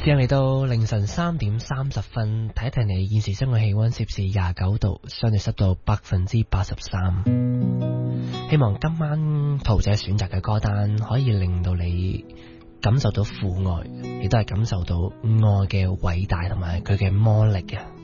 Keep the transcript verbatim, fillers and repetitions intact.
時間嚟到凌晨三點三十分，睇一睇你現時室外氣溫攝氏廿九度，相對濕度百分之八十三。希望今晚桃姐選擇嘅歌單可以令到你感受到父愛，亦都係感受到愛嘅偉大同埋佢嘅魔力啊！